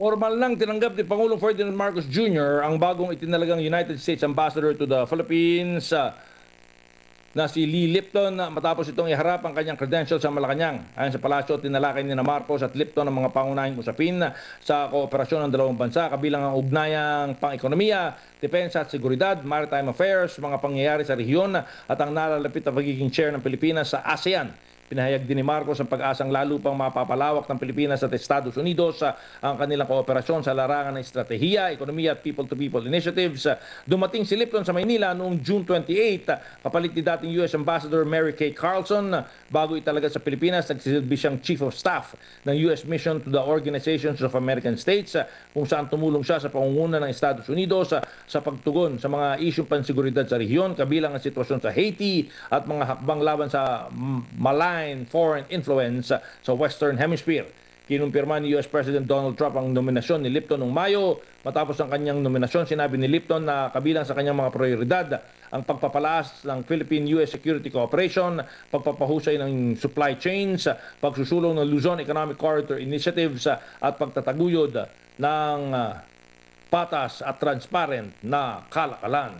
Formal nang tinanggap ni Pangulong Ferdinand Marcos Jr. ang bagong itinalagang United States Ambassador to the Philippines na si Lee Lipton matapos itong iharap ang kanyang credentials sa Malacanang. Ayon sa palasyo, tinalakay ni Marcos at Lipton ang mga pangunahing usapin sa kooperasyon ng dalawang bansa kabilang ang ugnayang pang-ekonomiya, depensa at seguridad, maritime affairs, mga pangyayari sa rehiyon at ang nalalapit na pagiging chair ng Pilipinas sa ASEAN. Pinahayag din ni Marcos ang pag-asang lalo pang mapapalawak ng Pilipinas at Estados Unidos ang kanilang kooperasyon sa larangan ng estratehiya, ekonomiya at people-to-people initiatives. Dumating si Lipton sa Maynila noong June 28, kapalit ni dating US Ambassador Mary Kay Carlson. Bago italaga sa Pilipinas, nagsisilbi siyang Chief of Staff ng US Mission to the Organizations of American States, kung saan tumulong siya sa pangunguna ng Estados Unidos sa pagtugon sa mga isyong panseguridad sa rehiyon, kabilang ang sitwasyon sa Haiti at mga hakbang laban sa malign foreign influence sa Western Hemisphere. Kinumpirma ni US President Donald Trump ang nominasyon ni Lipton noong Mayo. Matapos ang kanyang nominasyon, sinabi ni Lipton na kabilang sa kanyang mga prioridad ang pagpapalaas ng Philippine-US Security Cooperation, pagpapahusay ng supply chains, pagsusulong ng Luzon Economic Corridor Initiatives at pagtataguyod ng patas at transparent na kalakalan.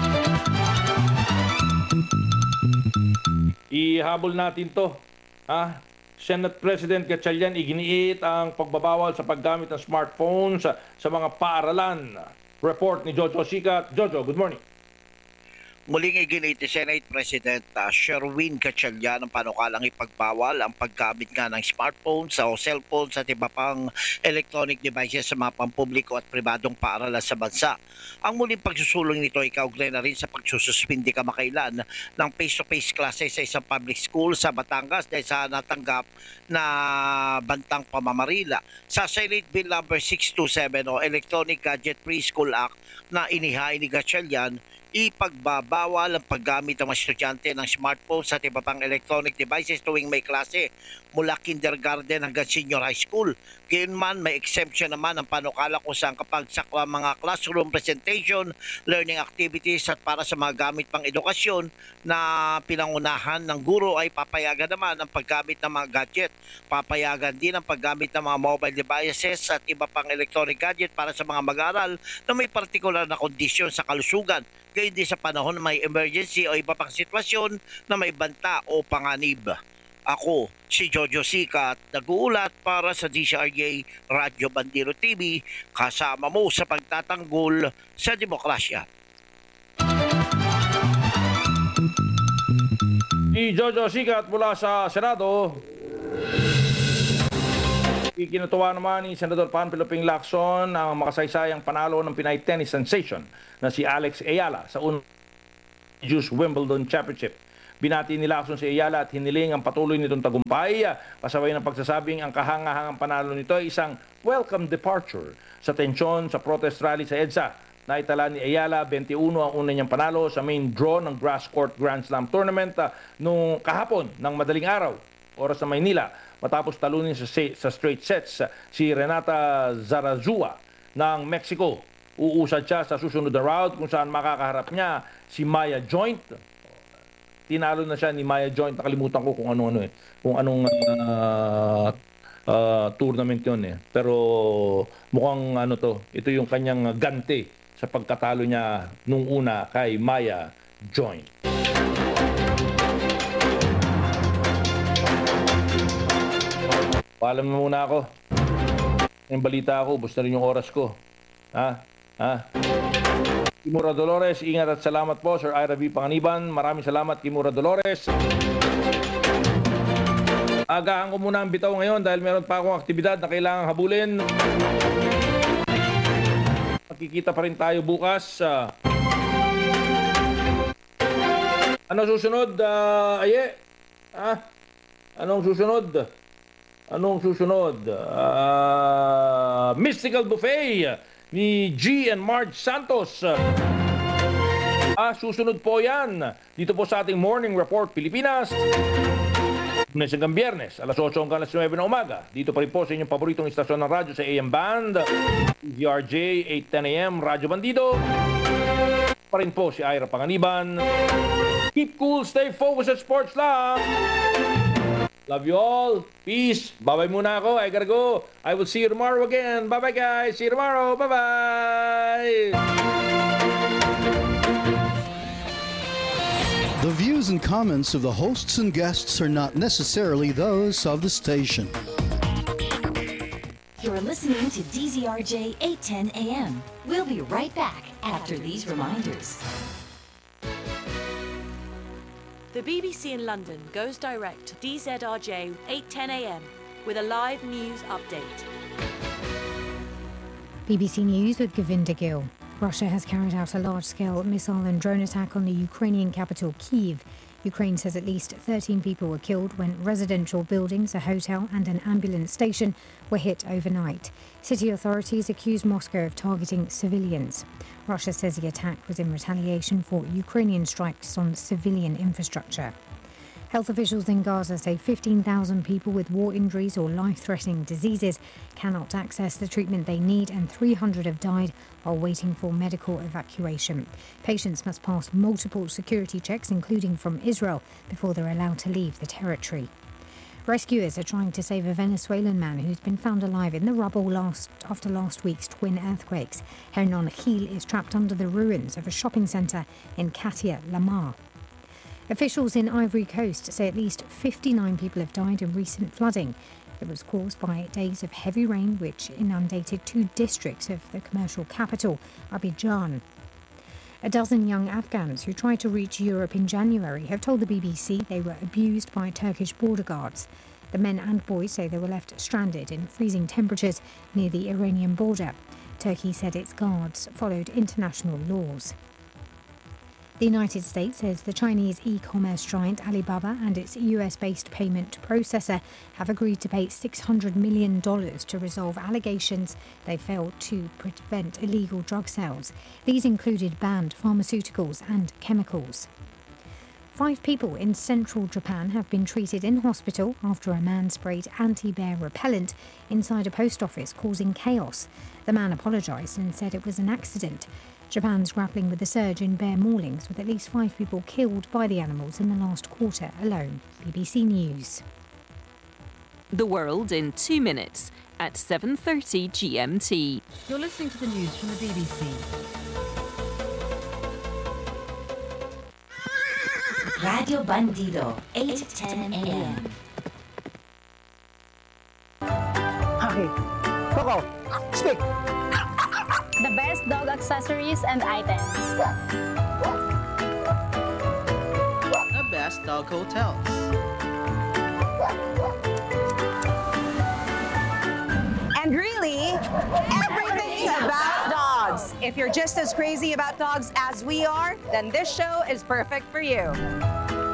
Ihabol natin to. Senate President Gatchalian iginiit ang pagbabawal sa paggamit ng smartphones sa mga paaralan. Report ni Jojo Sikat. Jojo, good morning. Muling iginit ni Senate President Sherwin Gatchalian ang panukalang ipagbawal ang paggamit nga ng smartphones o cellphones at iba pang electronic devices sa mga pampubliko at pribadong paaralan sa bansa. Ang muling pagsusulong nito ay kaugnay na rin sa pagsususpindi kamakailan ng face-to-face classes sa isang public school sa Batangas dahil sa natanggap na bantang pamamarila sa Senate Bill No. 627 o Electronic Gadget Preschool Act na inihain ni Gatchalian. Ipagbabawal ang paggamit ng mga estudyante ng smartphones at iba pang electronic devices tuwing may klase mula kindergarten hanggang senior high school. Gayunman, may exemption naman ang panukala kung saan kapag sa mga classroom presentation, learning activities at para sa mga gamit pang edukasyon na pinangunahan ng guro ay papayagan naman ang paggamit ng mga gadget. Papayagan din ang paggamit ng mga mobile devices at iba pang electronic gadget para sa mga mag-aaral na may partikular na kondisyon sa kalusugan. Gayon din sa panahon na may emergency o iba pang sitwasyon na may banta o panganib. Ako, si Jojo Sikat, nag-uulat para sa DCRJ Radyo Bandero TV, kasama mo sa pagtatanggol sa demokrasya. Si Jojo Sikat mula sa Senado. Ikinatuwa naman ni Senador Panfilo Ping Lacson ang makasaysayang panalo ng Pinay tennis sensation na si Alex Ayala sa unang Juice Wimbledon Championship. Binati ni Lacson si Ayala at hiniling ang patuloy nitong tagumpay, kasabay ng pagsasabing ang kahangahangang panalo nito ay isang welcome departure sa tensyon sa protest rally sa EDSA. Naitala ni Ayala 21 ang una niyang panalo sa main draw ng Grass Court Grand Slam Tournament noong kahapon ng madaling araw, oras sa Maynila. Matapos talunin sa straight sets si Renata Zarazua ng Mexico. Uusad siya sa susunod na round kung saan makakaharap niya si Maya Joint. Tinalo na siya ni Maya Joint. Nakalimutan ko kung anong tournament yun eh. Pero mukhang ito yung kanyang ganti sa pagkatalo niya nung una kay Maya Joint. Paalam na muna ako. Yung balita ako, ubos na rin yung oras ko. Kimura Dolores, ingat at salamat po, Sir Ira V. Panganiban. Maraming salamat, Kimura Dolores. Agahan ko muna ang bitaw ngayon dahil meron pa akong aktibidad na kailangang habulin. Makikita pa rin tayo bukas. Ano susunod, Aye? Anong susunod? Mystical Buffet ni G and Marge Santos. Susunod po yan. Dito po sa ating Morning Report Pilipinas. Lunes hanggang Biyernes, alas 8 hanggang alas 9 ng umaga. Dito pa rin po sa inyong paboritong istasyon ng radyo sa AM Band. VRJ 810 AM, Radyo Bandido. Pa rin po si Ira Panganiban. Keep cool, stay focused at sports lang. Love you all. Peace. Bye-bye muna ako. I gotta go. I will see you tomorrow again. Bye-bye, guys. See you tomorrow. Bye-bye. The views and comments of the hosts and guests are not necessarily those of the station. You're listening to DZRJ 810 AM. We'll be right back after these reminders. The BBC in London goes direct to DZRJ 8:10 AM with a live news update. BBC News with Govinda Gill. Russia has carried out a large-scale missile and drone attack on the Ukrainian capital, Kyiv. Ukraine says at least 13 people were killed when residential buildings, a hotel and an ambulance station were hit overnight. City authorities accuse Moscow of targeting civilians. Russia says the attack was in retaliation for Ukrainian strikes on civilian infrastructure. Health officials in Gaza say 15,000 people with war injuries or life-threatening diseases cannot access the treatment they need, and 300 have died while waiting for medical evacuation. Patients must pass multiple security checks, including from Israel, before they're allowed to leave the territory. Rescuers are trying to save a Venezuelan man who's been found alive in the rubble after last week's twin earthquakes. Hernan Gil is trapped under the ruins of a shopping centre in Katia, Lamar. Officials in Ivory Coast say at least 59 people have died in recent flooding. It was caused by days of heavy rain which inundated 2 districts of the commercial capital, Abidjan. A dozen young Afghans who tried to reach Europe in January have told the BBC they were abused by Turkish border guards. The men and boys say they were left stranded in freezing temperatures near the Iranian border. Turkey said its guards followed international laws. The United States says the Chinese e-commerce giant Alibaba and its US-based payment processor have agreed to pay $600 million to resolve allegations they failed to prevent illegal drug sales. These included banned pharmaceuticals and chemicals. 5 people in central Japan have been treated in hospital after a man sprayed anti-bear repellent inside a post office, causing chaos. The man apologised and said it was an accident. Japan's grappling with the surge in bear maulings, with at least 5 people killed by the animals in the last quarter alone. BBC News. The world in 2 minutes at 7:30 GMT. You're listening to the news from the BBC. Radio Bandido 810 AM. Okay. Coco, speak. The best dog accessories and items. The best dog hotels. And really, everything about dogs. If you're just as crazy about dogs as we are, then this show is perfect for you.